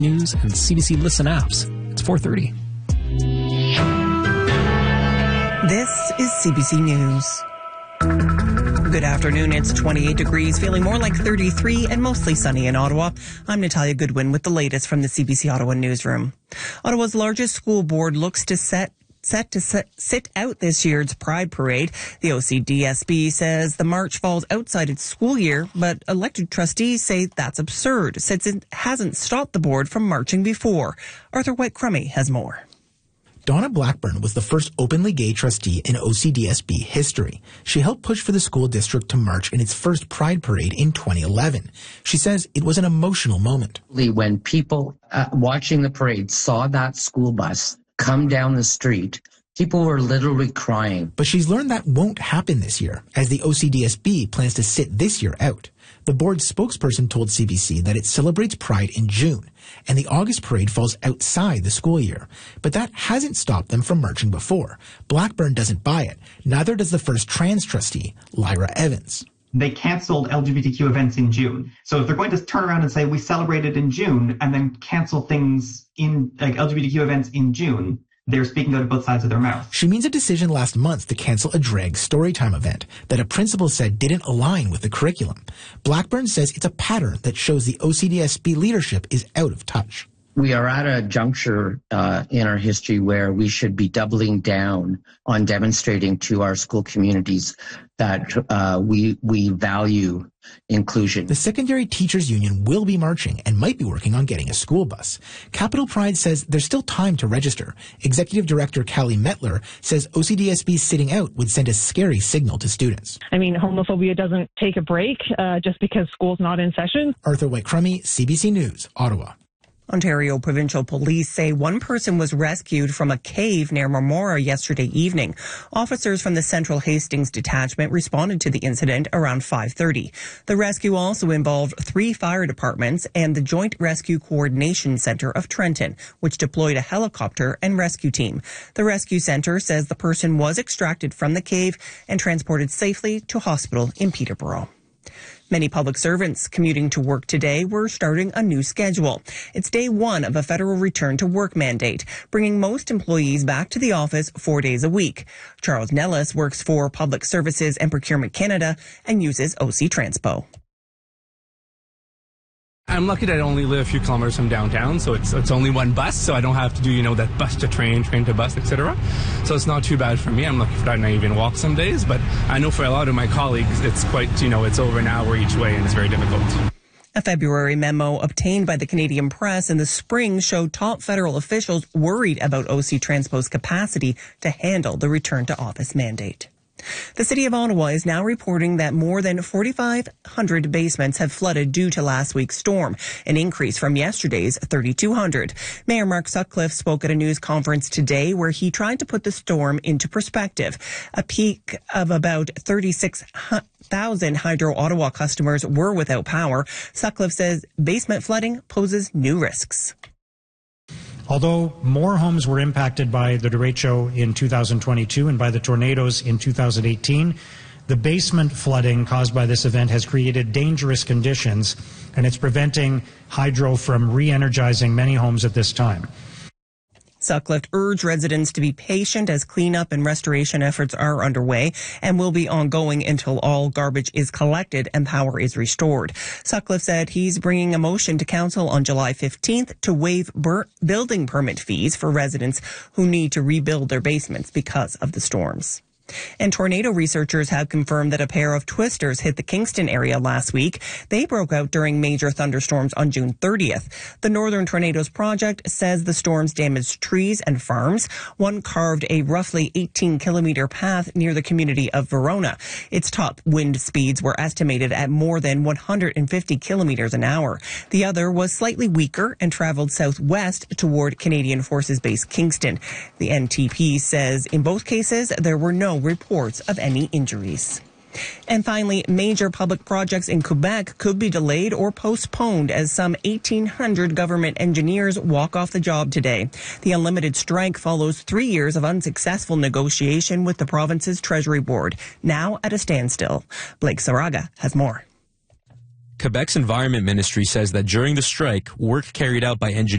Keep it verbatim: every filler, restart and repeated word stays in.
News and C B C Listen apps. It's four thirty. This is C B C News. Good afternoon. It's twenty-eight degrees, feeling more like thirty-three and mostly sunny in Ottawa. I'm Natalia Goodwin with the latest from the C B C Ottawa newsroom. Ottawa's largest school board looks to set set to set, sit out this year's Pride Parade. The O C D S B says the march falls outside its school year, but elected trustees say that's absurd since it hasn't stopped the board from marching before. Arthur White-Crummey has more. Donna Blackburn was the first openly gay trustee in O C D S B history. She helped push for the school district to march in its first Pride Parade in twenty eleven. She says it was an emotional moment. When people uh, watching the parade saw that school bus come down the street, people were literally crying. But she's learned that won't happen this year, as the O C D S B plans to sit this year out. The board's spokesperson told C B C that it celebrates Pride in June, and the August parade falls outside the school year. But that hasn't stopped them from marching before. Blackburn doesn't buy it. Neither does the first trans trustee, Lyra Evans. They canceled L G B T Q events in June. So if they're going to turn around and say we celebrated in June and then cancel things in like L G B T Q events in June, they're speaking out of both sides of their mouth. She means a decision last month to cancel a drag storytime event that a principal said didn't align with the curriculum. Blackburn says it's a pattern that shows the O C D S B leadership is out of touch. We are at a juncture uh, in our history where we should be doubling down on demonstrating to our school communities that uh, we we value inclusion. The Secondary Teachers Union will be marching and might be working on getting a school bus. Capital Pride says there's still time to register. Executive Director Callie Metler says O C D S B sitting out would send a scary signal to students. I mean, homophobia doesn't take a break uh, just because school's not in session. Arthur White-Crummey, C B C News, Ottawa. Ontario Provincial Police say one person was rescued from a cave near Marmora yesterday evening. Officers from the Central Hastings Detachment responded to the incident around five thirty. The rescue also involved three fire departments and the Joint Rescue Coordination Centre of Trenton, which deployed a helicopter and rescue team. The rescue centre says the person was extracted from the cave and transported safely to hospital in Peterborough. Many public servants commuting to work today were starting a new schedule. It's day one of a federal return to work mandate, bringing most employees back to the office four days a week. Charles Nellis works for Public Services and Procurement Canada and uses O C Transpo. I'm lucky that I only live a few kilometers from downtown, so it's it's only one bus, so I don't have to do, you know, that bus to train, train to bus, et cetera. So it's not too bad for me. I'm lucky for that, and I even walk some days, but I know for a lot of my colleagues, it's quite, you know, it's over an hour each way, and it's very difficult. A February memo obtained by the Canadian Press in the spring showed top federal officials worried about O C Transpo's capacity to handle the return to office mandate. The City of Ottawa is now reporting that more than forty-five hundred basements have flooded due to last week's storm, an increase from yesterday's thirty-two hundred. Mayor Mark Sutcliffe spoke at a news conference today where he tried to put the storm into perspective. A peak of about thirty-six thousand Hydro Ottawa customers were without power. Sutcliffe says basement flooding poses new risks. Although more homes were impacted by the derecho in two thousand twenty-two and by the tornadoes in two thousand eighteen, the basement flooding caused by this event has created dangerous conditions, and it's preventing Hydro from re-energizing many homes at this time. Sutcliffe urged residents to be patient as cleanup and restoration efforts are underway and will be ongoing until all garbage is collected and power is restored. Sutcliffe said he's bringing a motion to council on July fifteenth to waive bur- building permit fees for residents who need to rebuild their basements because of the storms. And tornado researchers have confirmed that a pair of twisters hit the Kingston area last week. They broke out during major thunderstorms on June thirtieth. The Northern Tornadoes Project says the storms damaged trees and farms. One carved a roughly eighteen kilometer path near the community of Verona. Its top wind speeds were estimated at more than one hundred fifty kilometers an hour. The other was slightly weaker and traveled southwest toward Canadian Forces Base Kingston. The N T P says in both cases there were no reports of any injuries. And finally, major public projects in Quebec could be delayed or postponed as some eighteen hundred government engineers walk off the job today. The unlimited strike follows three years of unsuccessful negotiation with the province's Treasury Board, now at a standstill. Blake Saraga has more. Quebec's Environment Ministry says that during the strike, work carried out by engineers